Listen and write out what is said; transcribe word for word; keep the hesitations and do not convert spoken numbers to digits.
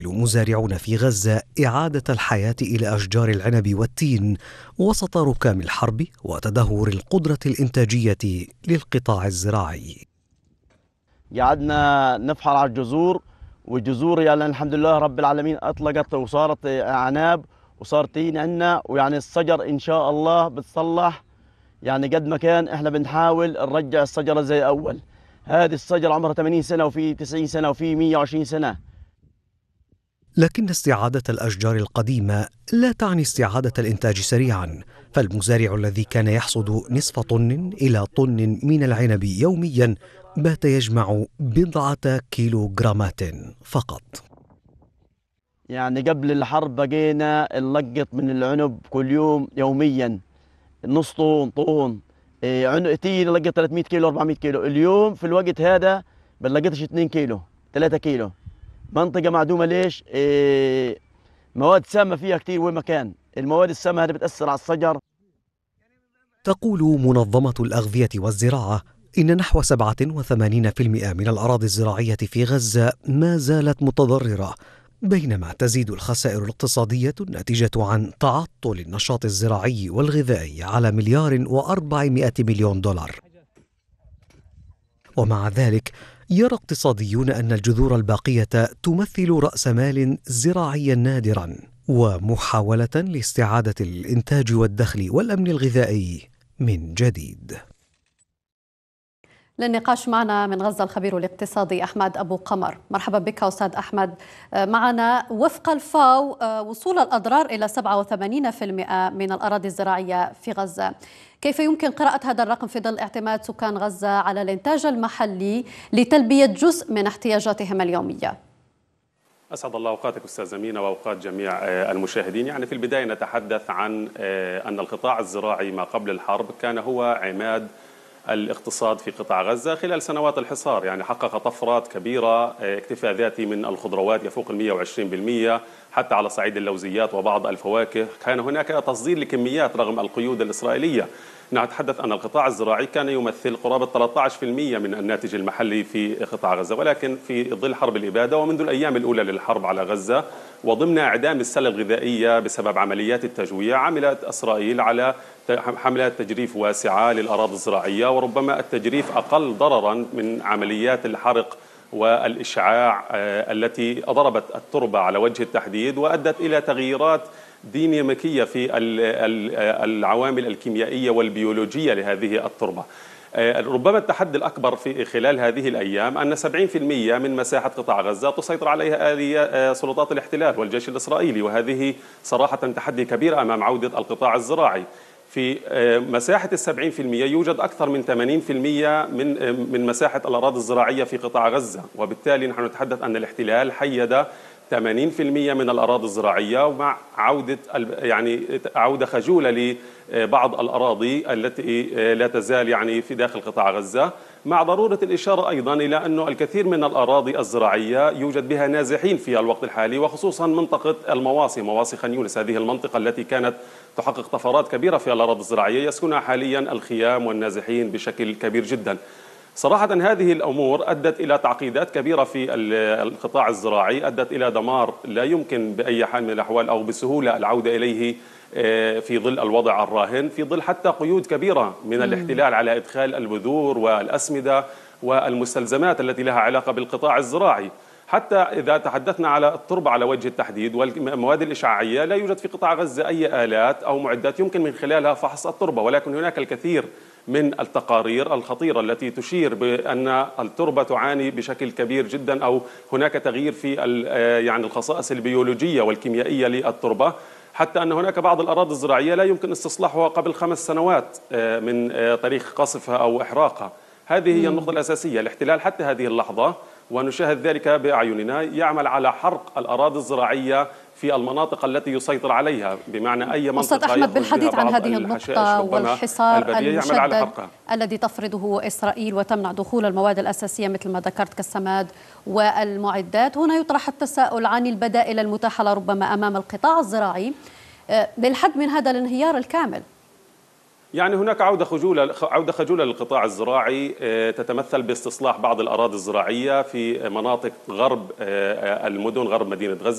مزارعون في غزة إعادة الحياة إلى أشجار العنب والتين وسط ركام الحرب وتدهور القدرة الإنتاجية للقطاع الزراعي. قعدنا نفحر على الجذور، والجذور يعني الحمد لله رب العالمين أطلقت وصارت أعناب وصار تين عندنا، ويعني الشجر إن شاء الله بتصلح. يعني قد ما كان إحنا بنحاول نرجع الشجرة زي أول. هذه الشجرة عمرها ثمانين سنة وفي تسعين سنة وفي مئة وعشرين سنة. لكن استعادة الأشجار القديمة لا تعني استعادة الإنتاج سريعاً، فالمزارع الذي كان يحصد نصف طن إلى طن من العنب يومياً بات يجمع بضعة كيلوغرامات فقط. يعني قبل الحرب بقينا نلقط من العنب كل يوم يومياً نص طن طن إيه عنب تيجي نلقط ثلاثمئة كيلو أربعمئة كيلو. اليوم في الوقت هذا بنلقطش اثنين كيلو ثلاثة كيلو. منطقة معدومة ليش؟ إيه مواد سامة فيها كتير وين ما كان. المواد السامة هذه بتأثر على الشجر. تقول منظمة الأغذية والزراعة إن نحو سبعة وثمانين بالمئة من الأراضي الزراعية في غزة ما زالت متضررة، بينما تزيد الخسائر الاقتصادية الناتجة عن تعطل النشاط الزراعي والغذائي على مليار وأربعمائة مليون دولار. ومع ذلك يرى اقتصاديون أن الجذور الباقية تمثل رأس مال زراعي نادرا ومحاولة لاستعادة الإنتاج والدخل والأمن الغذائي من جديد. للنقاش معنا من غزة الخبير الاقتصادي أحمد أبو قمر. مرحبا بك أستاذ أحمد. معنا وفق الفاو وصول الأضرار إلى سبعة وثمانين بالمئة من الأراضي الزراعية في غزة. كيف يمكن قراءة هذا الرقم في ظل اعتماد سكان غزة على الإنتاج المحلي لتلبية جزء من احتياجاتهم اليومية؟ أسعد الله أوقاتك أستاذ أمينة وأوقات جميع المشاهدين. يعني في البداية نتحدث عن أن القطاع الزراعي ما قبل الحرب كان هو عماد الاقتصاد في قطاع غزة خلال سنوات الحصار. يعني حقق طفرات كبيرة، اكتفاء ذاتي من الخضروات يفوق المئة وعشرين بالمئة، حتى على صعيد اللوزيات وبعض الفواكه كان هناك تصدير لكميات رغم القيود الإسرائيلية. نتحدث أن القطاع الزراعي كان يمثل قرابة ثلاثة عشر بالمئة من الناتج المحلي في قطاع غزة، ولكن في ظل حرب الإبادة ومنذ الأيام الأولى للحرب على غزة وضمن إعدام السلة الغذائية بسبب عمليات التجويع، عملت إسرائيل على حملات تجريف واسعة للأراضي الزراعية، وربما التجريف أقل ضررا من عمليات الحرق والإشعاع التي ضربت التربة على وجه التحديد وأدت إلى تغييرات ديناميكية في العوامل الكيميائية والبيولوجية لهذه التربة. ربما التحدي الأكبر في خلال هذه الأيام أن سبعين بالمئة من مساحة قطاع غزة تسيطر عليها آلية سلطات الاحتلال والجيش الإسرائيلي، وهذه صراحة تحدي كبير أمام عودة القطاع الزراعي. في مساحة السبعين بالمئة يوجد أكثر من ثمانين بالمئة من من مساحة الأراضي الزراعية في قطاع غزة، وبالتالي نحن نتحدث أن الاحتلال حيد ثمانين بالمئة من الأراضي الزراعية، ومع عودة يعني عودة خجولة لبعض الأراضي التي لا تزال يعني في داخل قطاع غزة، مع ضرورة الإشارة أيضا إلى أنه الكثير من الأراضي الزراعية يوجد بها نازحين في الوقت الحالي، وخصوصا منطقة المواصي، مواصي خان يونس، هذه المنطقة التي كانت تحقق طفرات كبيرة في الأراضي الزراعية يسكنها حاليا الخيام والنازحين بشكل كبير جدا. صراحة هذه الأمور أدت إلى تعقيدات كبيرة في القطاع الزراعي، أدت إلى دمار لا يمكن بأي حال من الأحوال أو بسهولة العودة إليه في ظل الوضع الراهن، في ظل حتى قيود كبيرة من الاحتلال على إدخال البذور والأسمدة والمستلزمات التي لها علاقة بالقطاع الزراعي. حتى إذا تحدثنا على التربة على وجه التحديد والمواد الإشعاعية، لا يوجد في قطاع غزة أي آلات أو معدات يمكن من خلالها فحص التربة، ولكن هناك الكثير من التقارير الخطيرة التي تشير بأن التربة تعاني بشكل كبير جدا، أو هناك تغيير في يعني الخصائص البيولوجية والكيميائية للتربة، حتى أن هناك بعض الأراضي الزراعية لا يمكن استصلاحها قبل خمس سنوات من تاريخ قصفها أو إحراقها. هذه هي النقطة الأساسية. الاحتلال حتى هذه اللحظة، ونشاهد ذلك بأعيننا، يعمل على حرق الأراضي الزراعية في المناطق التي يسيطر عليها، بمعنى أي منطقة أستاذ أحمد بالحديث عن هذه النقطة والحصار المشدد الذي تفرضه إسرائيل وتمنع دخول المواد الأساسية مثل ما ذكرت كالسماد والمعدات، هنا يطرح التساؤل عن البدائل المتاحة لربما أمام القطاع الزراعي للحد من هذا الانهيار الكامل. يعني هناك عودة خجولة عودة خجولة للقطاع الزراعي تتمثل باستصلاح بعض الأراضي الزراعية في مناطق غرب المدن، غرب مدينة غزة.